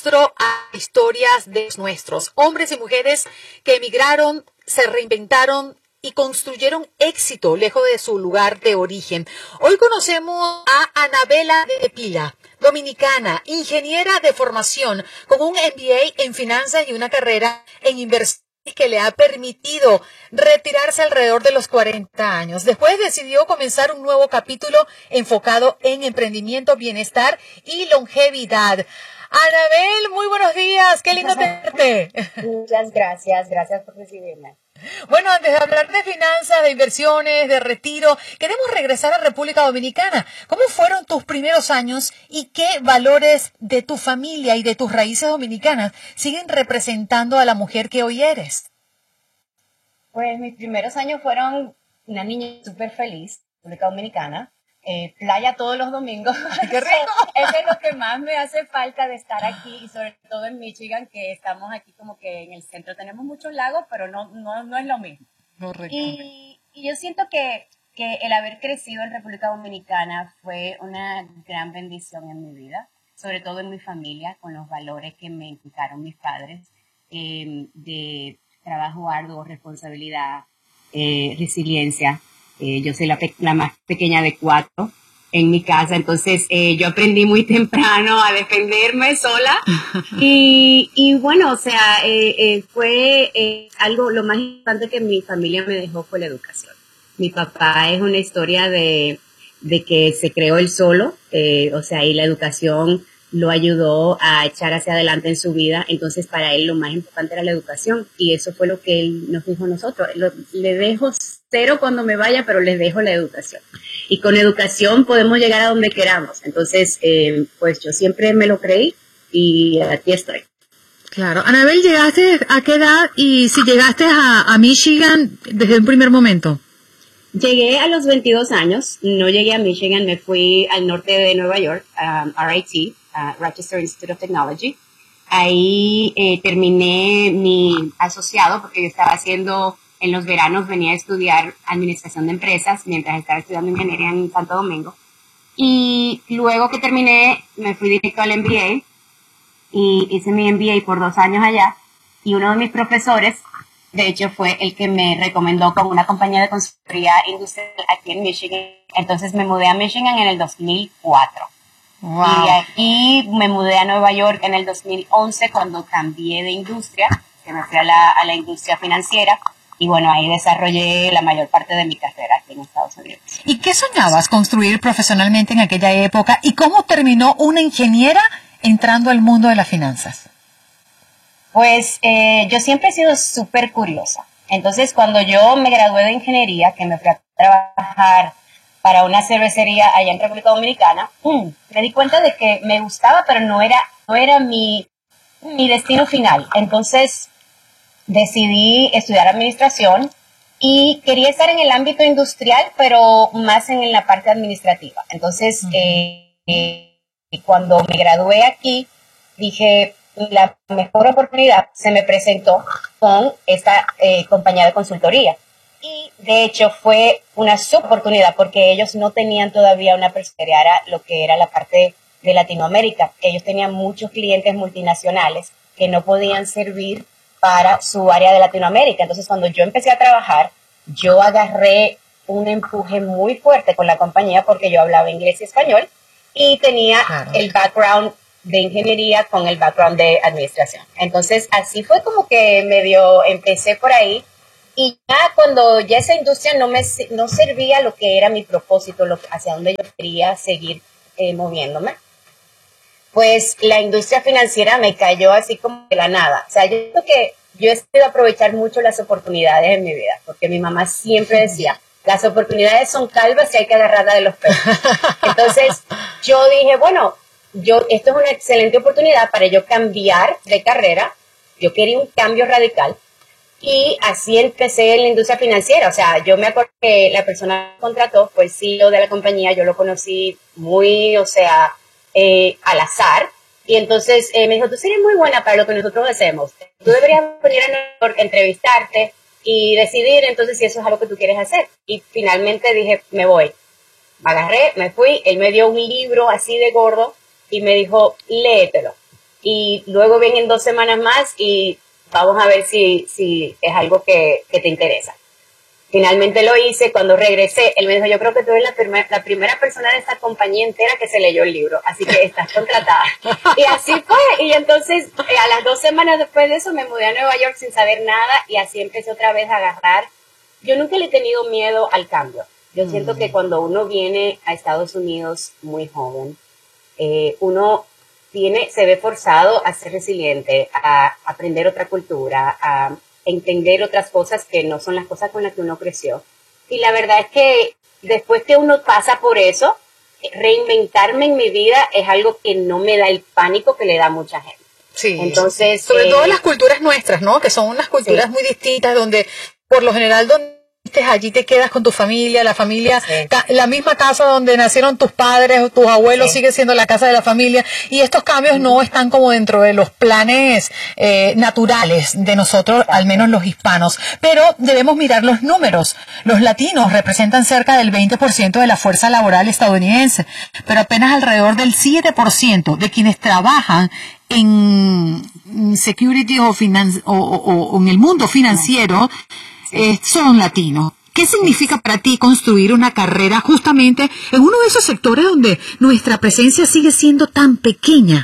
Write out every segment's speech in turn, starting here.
A historias de nuestros hombres y mujeres que emigraron, se reinventaron y construyeron éxito lejos de su lugar de origen. Hoy conocemos a Anabela de Pila, dominicana, ingeniera de formación, con un MBA en finanzas y una carrera en inversión que le ha permitido retirarse alrededor de los 40 años. Después decidió comenzar un nuevo capítulo enfocado en emprendimiento, bienestar y longevidad. Anabel, muy buenos días, qué lindo tenerte. Muchas gracias por recibirme. Bueno, antes de hablar de finanzas, de inversiones, de retiro, queremos regresar a República Dominicana. ¿Cómo fueron tus primeros años y qué valores de tu familia y de tus raíces dominicanas siguen representando a la mujer que hoy eres? Pues mis primeros años fueron una niña súper feliz, República Dominicana. Playa todos los domingos. ¡Qué rico! Eso es lo que más me hace falta de estar aquí, y sobre todo en Michigan, que estamos aquí como que en el centro. Tenemos muchos lagos, pero no es lo mismo. Correcto. Y yo siento que el haber crecido en República Dominicana fue una gran bendición en mi vida, sobre todo en mi familia, con los valores que me inculcaron mis padres, de trabajo arduo, responsabilidad, resiliencia. Yo soy la más pequeña de 4 en mi casa, entonces yo aprendí muy temprano a defenderme sola y bueno, o sea, fue algo, lo más importante que mi familia me dejó fue la educación. Mi papá es una historia de que se creó él solo, o sea, y la educación lo ayudó a echar hacia adelante en su vida. Entonces para él lo más importante era la educación, y eso fue lo que él nos dijo a nosotros: le dejo 0 cuando me vaya, pero les dejo la educación, y con educación podemos llegar a donde queramos. Entonces pues yo siempre me lo creí y aquí estoy. Claro. Anabel, ¿llegaste a qué edad y si llegaste a Michigan desde un primer momento? Llegué a los 22 años, no llegué a Michigan, me fui al norte de Nueva York, RIT, Rochester Institute of Technology. Ahí terminé mi asociado, porque yo estaba haciendo, en los veranos venía a estudiar administración de empresas mientras estaba estudiando ingeniería en Santo Domingo. Y luego que terminé, me fui directo al MBA y hice mi MBA por 2 años allá. Y uno de mis profesores, de hecho, fue el que me recomendó con una compañía de consultoría industrial aquí en Michigan. Entonces me mudé a Michigan en el 2004. Wow. Y de aquí me mudé a Nueva York en el 2011 cuando cambié de industria, que me fui a la industria financiera. Y bueno, ahí desarrollé la mayor parte de mi carrera aquí en Estados Unidos. ¿Y qué soñabas construir profesionalmente en aquella época? ¿Y cómo terminó una ingeniera entrando al mundo de las finanzas? Pues yo siempre he sido súper curiosa. Entonces, cuando yo me gradué de ingeniería, que me fui a trabajar para una cervecería allá en República Dominicana, me di cuenta de que me gustaba, pero no era mi destino final. Entonces, decidí estudiar administración y quería estar en el ámbito industrial, pero más en la parte administrativa. Entonces, cuando me gradué aquí, dije, la mejor oportunidad se me presentó con esta compañía de consultoría. Y de hecho fue una suboportunidad porque ellos no tenían todavía una perspectiva, lo que era la parte de Latinoamérica. Ellos tenían muchos clientes multinacionales que no podían servir para su área de Latinoamérica. Entonces, cuando yo empecé a trabajar, yo agarré un empuje muy fuerte con la compañía porque yo hablaba inglés y español y tenía el background de ingeniería con el background de administración. Entonces, así fue como que empecé por ahí. Y ya cuando ya esa industria no servía lo que era mi propósito, hacia donde yo quería seguir moviéndome, pues la industria financiera me cayó así como de la nada. O sea, yo creo que yo he sabido aprovechar mucho las oportunidades en mi vida, porque mi mamá siempre decía, las oportunidades son calvas y hay que agarrarlas de los pelos. Entonces, yo dije, bueno, esto es una excelente oportunidad para yo cambiar de carrera. Yo quería un cambio radical. Y así empecé en la industria financiera. O sea, yo me acuerdo que la persona que contrató fue el CEO de la compañía. Yo lo conocí muy, al azar. Y entonces me dijo, tú serías muy buena para lo que nosotros hacemos. Tú deberías venir a Nueva York, entrevistarte y decidir entonces si eso es algo que tú quieres hacer. Y finalmente dije, me voy. Me agarré, me fui. Él me dio un libro así de gordo y me dijo, léetelo. y luego ven en 2 semanas más y vamos a ver si es algo que te interesa. Finalmente lo hice. Cuando regresé, él me dijo, yo creo que tú eres la primera persona de esta compañía entera que se leyó el libro, así que estás contratada. Y así fue. Y entonces, a las 2 semanas después de eso, me mudé a Nueva York sin saber nada y así empecé otra vez a agarrar. Yo nunca le he tenido miedo al cambio. Yo siento que cuando uno viene a Estados Unidos muy joven, uno se ve forzado a ser resiliente, a aprender otra cultura, a entender otras cosas que no son las cosas con las que uno creció. Y la verdad es que después que uno pasa por eso, reinventarme en mi vida es algo que no me da el pánico que le da a mucha gente. Sí. Entonces, sobre todo las culturas nuestras, ¿no? Que son unas culturas muy distintas, donde por lo general allí te quedas con tu familia, la familia, la misma casa donde nacieron tus padres o tus abuelos sigue siendo la casa de la familia, y estos cambios no están como dentro de los planes naturales de nosotros, al menos los hispanos, pero debemos mirar los números. Los latinos representan cerca del 20% de la fuerza laboral estadounidense, pero apenas alrededor del 7% de quienes trabajan en security o en el mundo financiero son latinos. ¿Qué significa para ti construir una carrera justamente en uno de esos sectores donde nuestra presencia sigue siendo tan pequeña?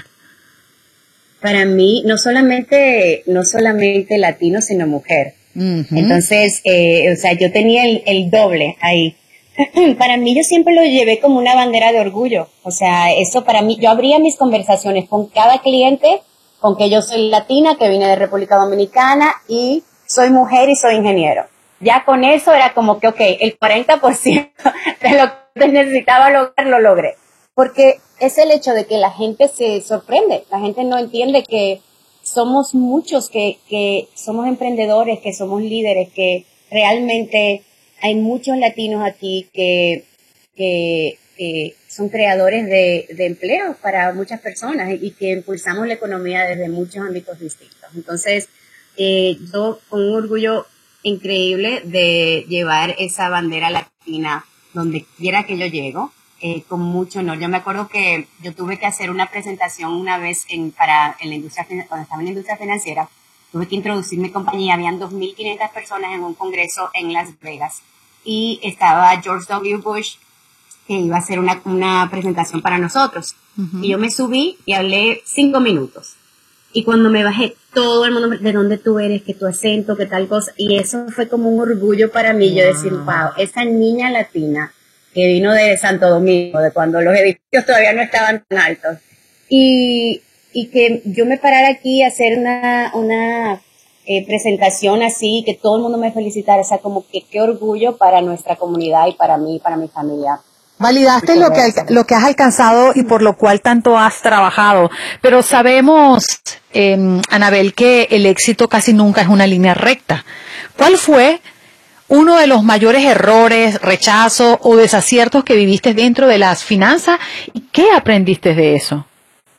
Para mí, no solamente latino, sino mujer. Entonces, yo tenía el doble ahí. Para mí, yo siempre lo llevé como una bandera de orgullo. O sea, eso para mí, yo abría mis conversaciones con cada cliente, con que yo soy latina, que vine de República Dominicana y soy mujer y soy ingeniero. Ya con eso era como que, el 40% de lo que necesitaba lograr, lo logré. Porque es el hecho de que la gente se sorprende. La gente no entiende que somos muchos, que somos emprendedores, que somos líderes, que realmente hay muchos latinos aquí que son creadores de empleo para muchas personas y que impulsamos la economía desde muchos ámbitos distintos. Entonces, yo con un orgullo increíble de llevar esa bandera latina donde quiera que yo llego, con mucho honor. Yo me acuerdo que yo tuve que hacer una presentación una vez cuando estaba en la industria financiera, tuve que introducir mi compañía. Habían 2.500 personas en un congreso en Las Vegas y estaba George W. Bush, que iba a hacer una presentación para nosotros. Y yo me subí y hablé 5 minutos. Y cuando me bajé, todo el mundo, ¿de dónde tú eres? ¿Qué tu acento? ¿Qué tal cosa? Y eso fue como un orgullo para mí, yo decir, wow, esa niña latina que vino de Santo Domingo, de cuando los edificios todavía no estaban tan altos. Y que yo me parara aquí a hacer una presentación así, que todo el mundo me felicitara, o sea, como que qué orgullo para nuestra comunidad y para mí, para mi familia. Validaste lo que has alcanzado y por lo cual tanto has trabajado. Pero sabemos, Anabel, que el éxito casi nunca es una línea recta. ¿Cuál fue uno de los mayores errores, rechazos o desaciertos que viviste dentro de las finanzas y qué aprendiste de eso?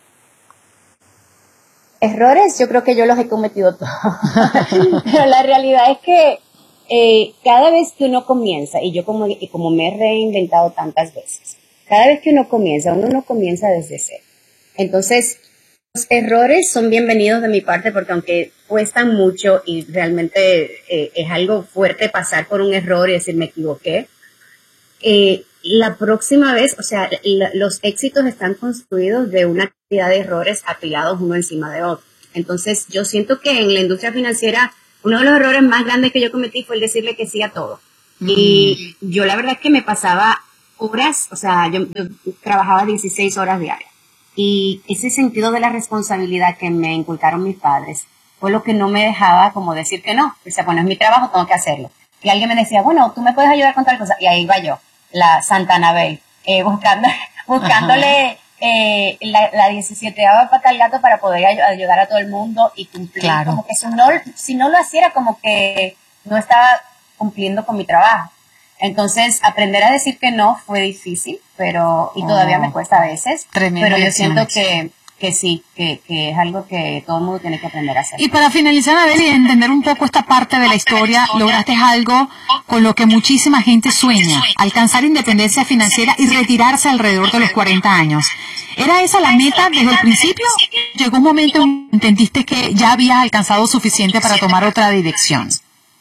Errores, yo creo que yo los he cometido todos. Pero la realidad es que cada vez que uno comienza, y yo como me he reinventado tantas veces, cada vez que uno no comienza desde cero. Entonces, los errores son bienvenidos de mi parte porque aunque cuestan mucho y realmente es algo fuerte pasar por un error y decir me equivoqué, la próxima vez, o sea, los éxitos están construidos de una cantidad de errores apilados uno encima de otro. Entonces, yo siento que en la industria financiera uno de los errores más grandes que yo cometí fue el decirle que sí a todo. Y yo la verdad es que me pasaba horas, o sea, yo trabajaba 16 horas diarias. Y ese sentido de la responsabilidad que me inculcaron mis padres fue lo que no me dejaba como decir que no. O sea, bueno, es mi trabajo, tengo que hacerlo. Y alguien me decía, bueno, tú me puedes ayudar con tal cosa. Y ahí iba yo, la Santa Anabel, buscándole la 17ª pata al gato para poder ayudar a todo el mundo y cumplir. Claro. Como que si no lo hacía era como que no estaba cumpliendo con mi trabajo. Entonces, aprender a decir que no fue difícil, y todavía me cuesta a veces. Tremendo. Pero yo siento que que sí, que es algo que todo el mundo tiene que aprender a hacer. Y para finalizar, Anabel, y entender un poco esta parte de la historia, lograste algo con lo que muchísima gente sueña, alcanzar independencia financiera y retirarse alrededor de los 40 años. ¿Era esa la meta desde el principio? ¿Llegó un momento en que entendiste que ya habías alcanzado suficiente para tomar otra dirección?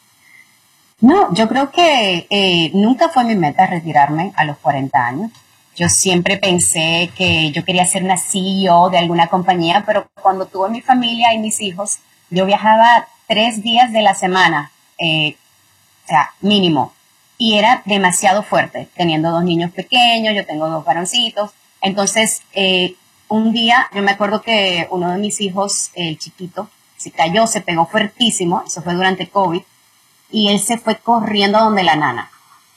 No, yo creo que nunca fue mi meta retirarme a los 40 años. Yo siempre pensé que yo quería ser una CEO de alguna compañía, pero cuando tuve mi familia y mis hijos, yo viajaba 3 días de la semana, o sea, mínimo. Y era demasiado fuerte, teniendo 2 niños pequeños, yo tengo 2 varoncitos. Entonces, un día, yo me acuerdo que uno de mis hijos, el chiquito, se cayó, se pegó fuertísimo, eso fue durante COVID, y él se fue corriendo a donde la nana.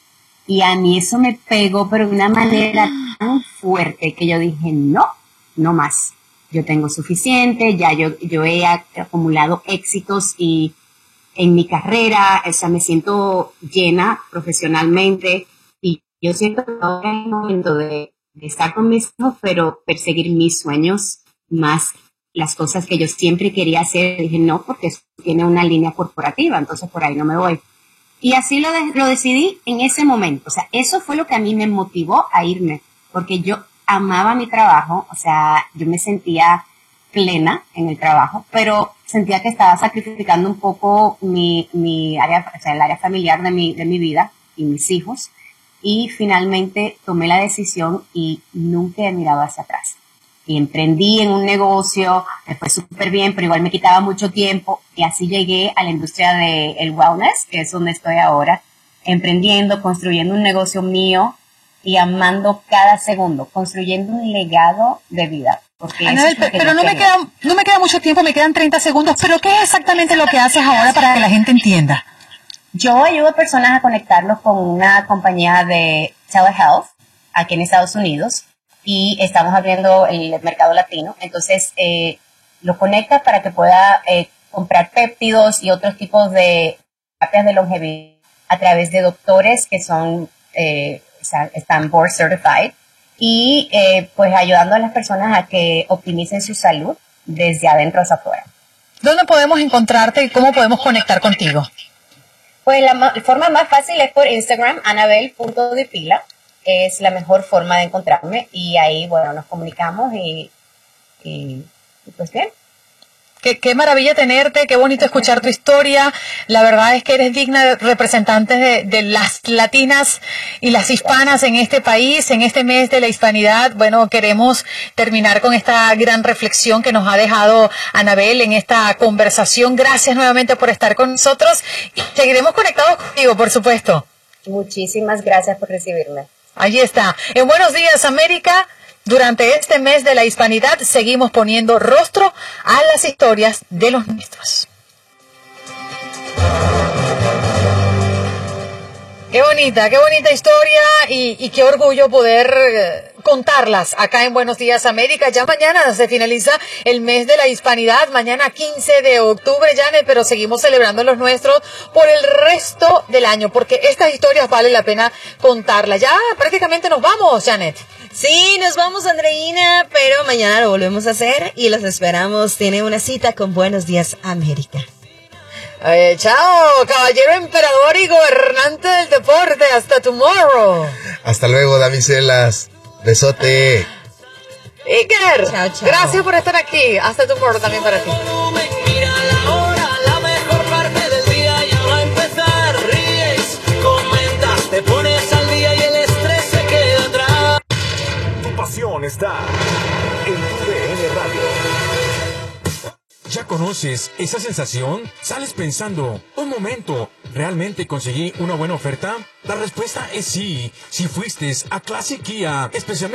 Y a mí eso me pegó, pero de una manera tan fuerte que yo dije, no más. Yo tengo suficiente, ya yo he acumulado éxitos y en mi carrera, o sea, me siento llena profesionalmente y yo siento que ahora es el momento de estar con mis hijos, pero perseguir mis sueños más las cosas que yo siempre quería hacer. Dije, no, porque eso tiene una línea corporativa, entonces por ahí no me voy. Y así lo decidí en ese momento. O sea, eso fue lo que a mí me motivó a irme, porque yo amaba mi trabajo, o sea, yo me sentía plena en el trabajo, pero sentía que estaba sacrificando un poco mi área, o sea, el área familiar de mi vida y mis hijos. Y finalmente tomé la decisión y nunca he mirado hacia atrás. Y emprendí en un negocio, me fue súper bien, pero igual me quitaba mucho tiempo. Y así llegué a la industria del wellness, que es donde estoy ahora, emprendiendo, construyendo un negocio mío y amando cada segundo, construyendo un legado de vida. Anabel, pero no me queda mucho tiempo, me quedan 30 segundos, pero ¿qué es exactamente lo que haces ahora para que la gente entienda? Yo ayudo a personas a conectarlos con una compañía de telehealth aquí en Estados Unidos y estamos abriendo el mercado latino. Entonces, lo conectas para que pueda comprar péptidos y otros tipos de terapias de longevidad a través de doctores que son están board certified y pues ayudando a las personas a que optimicen su salud desde adentro hacia afuera. ¿Dónde podemos encontrarte y cómo podemos conectar contigo? Pues la forma más fácil es por Instagram, anabel.depila. Es la mejor forma de encontrarme y ahí, bueno, nos comunicamos y pues bien. Qué maravilla tenerte, qué bonito escuchar tu historia. La verdad es que eres digna de representantes de las latinas y las hispanas en este país, en este mes de la hispanidad. Bueno, queremos terminar con esta gran reflexión que nos ha dejado Anabel en esta conversación. Gracias nuevamente por estar con nosotros y seguiremos conectados contigo, por supuesto. Muchísimas gracias por recibirme. Allí está. En Buenos Días, América. Durante este mes de la hispanidad seguimos poniendo rostro a las historias de los nuestros. Qué bonita historia y qué orgullo poder contarlas acá en Buenos Días América. Ya mañana se finaliza el mes de la hispanidad, mañana 15 de octubre, Janet, pero seguimos celebrando los nuestros por el resto del año, porque estas historias vale la pena contarlas. Ya prácticamente nos vamos, Janet. Sí, nos vamos, Andreina, pero mañana lo volvemos a hacer y los esperamos. Tiene una cita con Buenos Días América. Chao, caballero emperador y gobernante del deporte. Hasta tomorrow. Hasta luego, damiselas. Besote. Iker, chao, chao. Gracias por estar aquí. Hasta tomorrow también para ti. Mira la hora, la mejor parte del día ya va a empezar. Ríes, comentas, te pones al día y el estrés se queda atrás. Tu pasión está en TUDN Radio. ¿Ya conoces esa sensación? ¿Sales pensando, un momento, ¿realmente conseguí una buena oferta? La respuesta es sí, si fuiste a Classic Kia, especialmente